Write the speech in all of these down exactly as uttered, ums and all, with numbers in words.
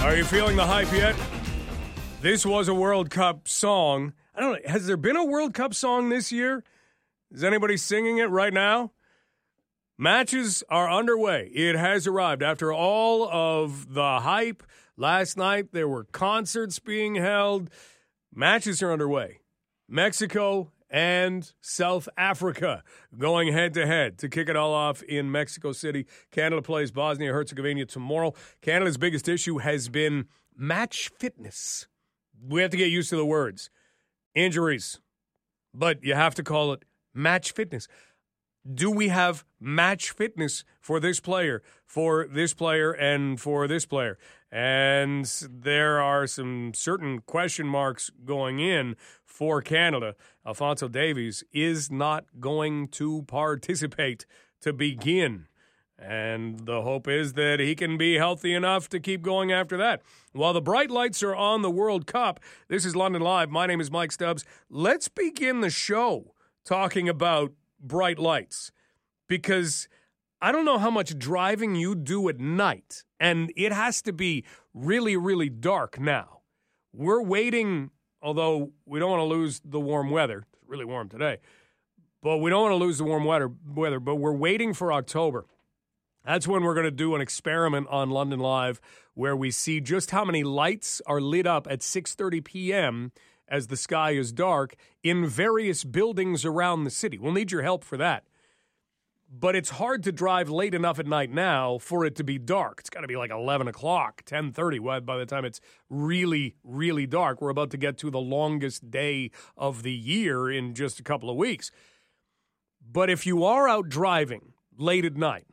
Are you feeling the hype yet? This was a World Cup song. I don't know. Has there been a World Cup song this year? Is anybody singing it right now? Matches are underway. It has arrived. After all of the hype, last night there were concerts being held. Matches are underway. Mexico and South Africa going head-to-head to kick it all off in Mexico City. Canada plays Bosnia-Herzegovina tomorrow. Canada's biggest issue has been match fitness. We have to get used to the words. Injuries. But you have to call it match fitness. Do we have match fitness for this player, for this player, and for this player? And there are some certain question marks going in for Canada. Alphonso Davies is not going to participate to begin. And the hope is that he can be healthy enough to keep going after that. While the bright lights are on the World Cup, this is London Live. My name is Mike Stubbs. Let's begin the show talking about bright lights, because I don't know how much driving you do at night, and it has to be really, really dark now. We're waiting, although we don't want to lose the warm weather. It's really warm today, but we don't want to lose the warm weather, weather, but we're waiting for October. That's when we're going to do an experiment on London Live where we see just how many lights are lit up at six thirty p.m. as the sky is dark in various buildings around the city. We'll need your help for that. But it's hard to drive late enough at night now for it to be dark. It's got to be like eleven o'clock, ten thirty by the time it's really, really dark. We're about to get to the longest day of the year in just a couple of weeks. But if you are out driving late at night,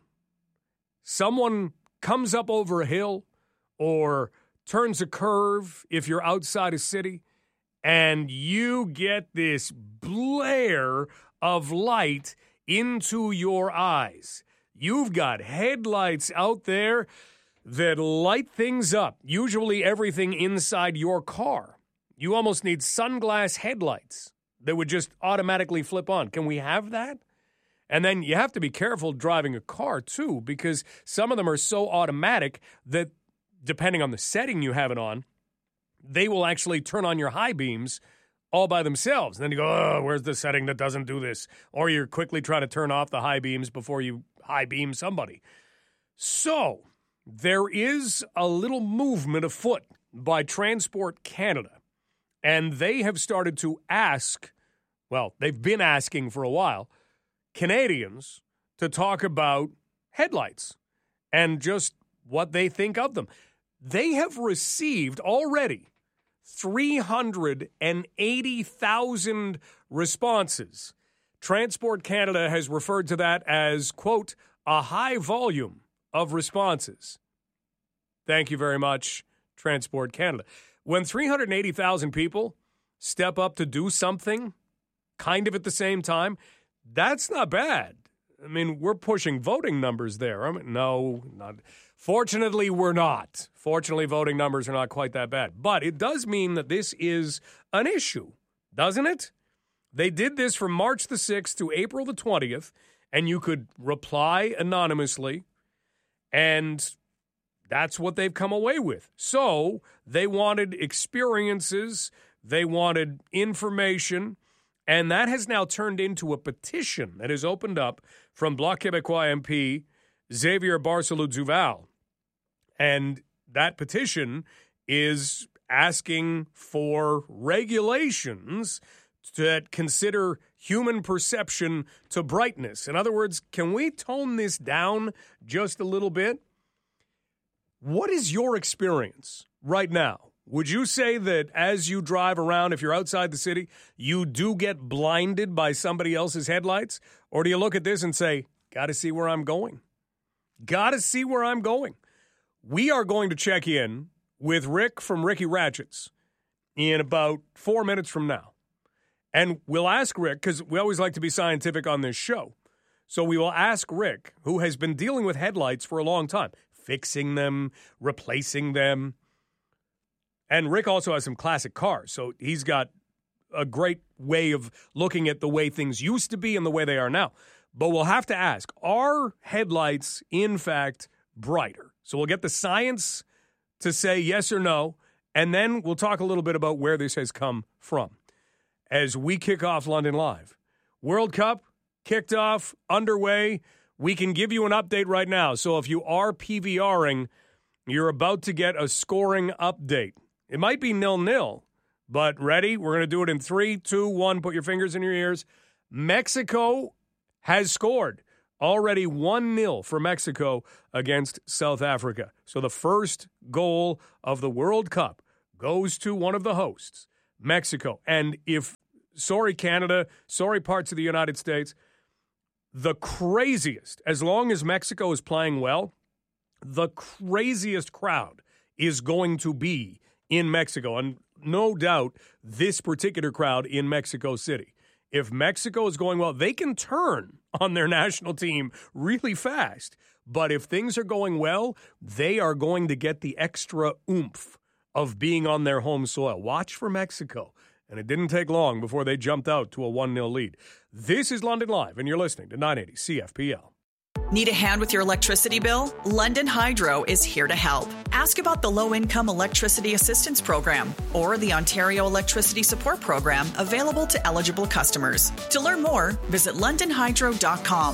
someone comes up over a hill or turns a curve if you're outside a city, and you get this blare of light into your eyes. You've got headlights out there that light things up, usually everything inside your car. You almost need sunglass headlights that would just automatically flip on. Can we have that? And then you have to be careful driving a car, too, because some of them are so automatic that, depending on the setting you have it on, they will actually turn on your high beams all by themselves. And then you go, oh, where's the setting that doesn't do this? Or you're quickly trying to turn off the high beams before you high beam somebody. So there is a little movement afoot by Transport Canada, and they have started to ask, well, they've been asking for a while, Canadians to talk about headlights and just what they think of them. They have received already three hundred eighty thousand responses. Transport Canada has referred to that as, quote, a high volume of responses. Thank you very much, Transport Canada. When three hundred eighty thousand people step up to do something kind of at the same time, that's not bad. I mean, we're pushing voting numbers there. I mean, no, not. Fortunately, we're not. Fortunately, voting numbers are not quite that bad. But it does mean that this is an issue, doesn't it? They did this from March the sixth to April the twentieth, and you could reply anonymously, and that's what they've come away with. So they wanted experiences, they wanted information, and that has now turned into a petition that has opened up from Bloc Québécois M P Xavier Barcelou-Duval. And that petition is asking for regulations that consider human perception to brightness. In other words, can we tone this down just a little bit? What is your experience right now? Would you say that as you drive around, if you're outside the city, you do get blinded by somebody else's headlights? Or do you look at this and say, got to see where I'm going? Got to see where I'm going. We are going to check in with Rick from Ricky Ratchets in about four minutes from now. And we'll ask Rick, because we always like to be scientific on this show. So we will ask Rick, who has been dealing with headlights for a long time, fixing them, replacing them. And Rick also has some classic cars, so he's got a great way of looking at the way things used to be and the way they are now. But we'll have to ask, are headlights, in fact, brighter? So we'll get the science to say yes or no, and then we'll talk a little bit about where this has come from as we kick off London Live. World Cup kicked off, underway. We can give you an update right now. So if you are PVRing, you're about to get a scoring update. It might be nil-nil, but ready? We're going to do it in three, two, one. Put your fingers in your ears. Mexico has scored. Already one nil for Mexico against South Africa. So the first goal of the World Cup goes to one of the hosts, Mexico. And if, sorry Canada, sorry parts of the United States, the craziest, as long as Mexico is playing well, the craziest crowd is going to be in Mexico. And no doubt this particular crowd in Mexico City. If Mexico is going well, they can turn on their national team really fast. But if things are going well, they are going to get the extra oomph of being on their home soil. Watch for Mexico. And it didn't take long before they jumped out to a one nil lead. This is London Live, and you're listening to nine eighty C F P L. Need a hand with your electricity bill? London Hydro is here to help. Ask about the Low-Income Electricity Assistance Program or the Ontario Electricity Support Program available to eligible customers. To learn more, visit london hydro dot com.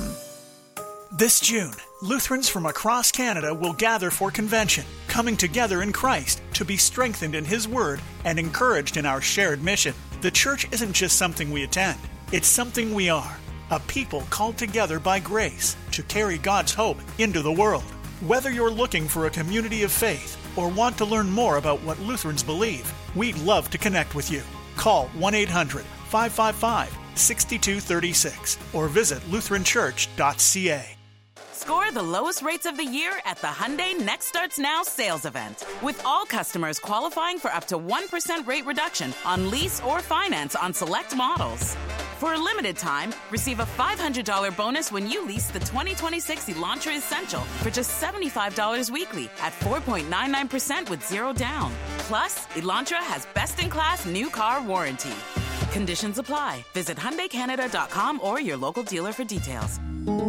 This June, Lutherans from across Canada will gather for convention, coming together in Christ to be strengthened in His Word and encouraged in our shared mission. The church isn't just something we attend, it's something we are. A people called together by grace to carry God's hope into the world. Whether you're looking for a community of faith or want to learn more about what Lutherans believe, we'd love to connect with you. Call one eight hundred five five five six two three six or visit lutheran church dot c a. Score the lowest rates of the year at the Hyundai Next Starts Now sales event. With all customers qualifying for up to one percent rate reduction on lease or finance on select models. For a limited time, receive a five hundred dollars bonus when you lease the twenty twenty-six Elantra Essential for just seventy-five dollars weekly at four point nine nine percent with zero down. Plus, Elantra has best-in-class new car warranty. Conditions apply. Visit Hyundai Canada dot com or your local dealer for details.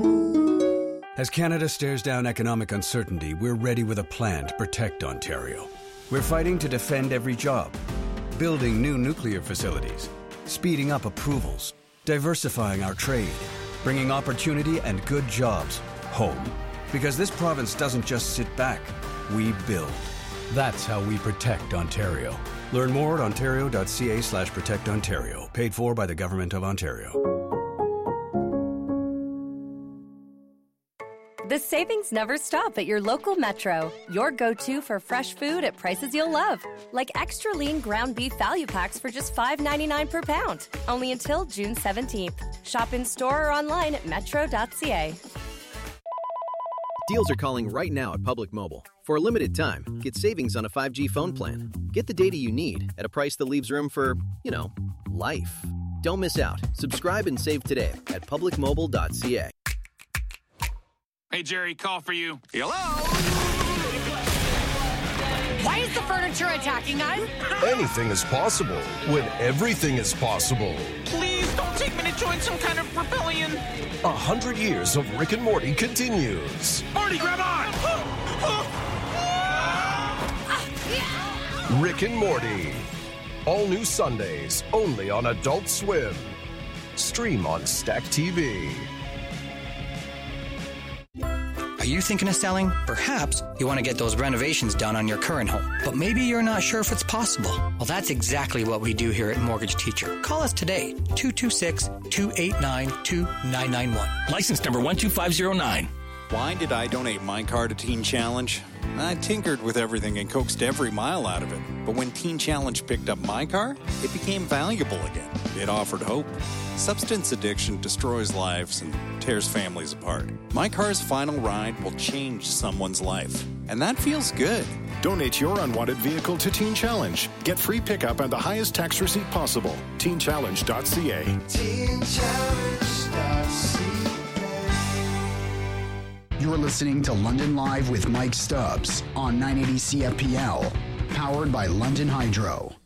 As Canada stares down economic uncertainty, we're ready with a plan to protect Ontario. We're fighting to defend every job, building new nuclear facilities, speeding up approvals, diversifying our trade, bringing opportunity and good jobs home. Because this province doesn't just sit back, we build. That's how we protect Ontario. Learn more at ontario dot c a slash protect ontario. Paid for by the Government of Ontario. The savings never stop at your local Metro. Your go-to for fresh food at prices you'll love. Like extra lean ground beef value packs for just five ninety-nine per pound. Only until June seventeenth. Shop in store or online at metro dot c a. Deals are calling right now at Public Mobile. For a limited time, get savings on a five G phone plan. Get the data you need at a price that leaves room for, you know, life. Don't miss out. Subscribe and save today at public mobile dot c a. Hey, Jerry, call for you. Hello? Why is the furniture attacking us? Anything is possible when everything is possible. Please don't take me to join some kind of rebellion. A hundred years of Rick and Morty continues. Morty, grab on! Rick and Morty. All new Sundays, only on Adult Swim. Stream on Stack T V. Are you thinking of selling? Perhaps you want to get those renovations done on your current home, but maybe you're not sure if it's possible. Well, that's exactly what we do here at Mortgage Teacher. Call us today, two two six, two eight nine, two nine nine one. License number one two five zero nine. Why did I donate my car to Teen Challenge? I tinkered with everything and coaxed every mile out of it. But when Teen Challenge picked up my car, it became valuable again. It offered hope. Substance addiction destroys lives and tears families apart. My car's final ride will change someone's life. And that feels good. Donate your unwanted vehicle to Teen Challenge. Get free pickup and the highest tax receipt possible. teen challenge dot c a. teen challenge dot c a. You're listening to London Live with Mike Stubbs on nine eighty C F P L, powered by London Hydro.